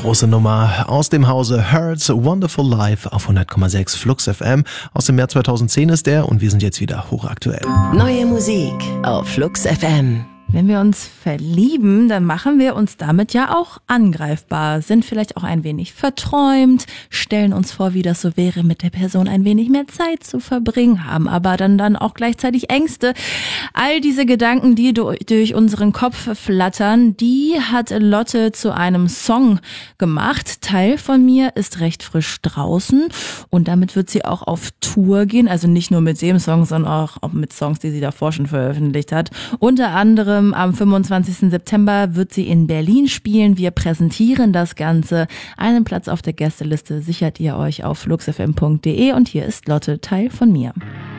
große Nummer aus dem Hause Hurts, Wonderful Life auf 100,6 Flux FM. Aus dem Jahr 2010 ist der und wir sind jetzt wieder hochaktuell. Neue Musik auf Flux FM. Wenn wir uns verlieben, dann machen wir uns damit ja auch angreifbar, sind vielleicht auch ein wenig verträumt, stellen uns vor, wie das so wäre, mit der Person ein wenig mehr Zeit zu verbringen, haben aber dann auch gleichzeitig Ängste. All diese Gedanken, die durch unseren Kopf flattern, die hat Lotte zu einem Song gemacht. Teil von mir ist recht frisch draußen und damit wird sie auch auf Tour gehen, also nicht nur mit dem Song, sondern auch mit Songs, die sie davor schon veröffentlicht hat. Unter anderem am 25. September wird sie in Berlin spielen. Wir präsentieren das Ganze. Einen Platz auf der Gästeliste sichert ihr euch auf fluxfm.de und hier ist Lotte, Teil von mir.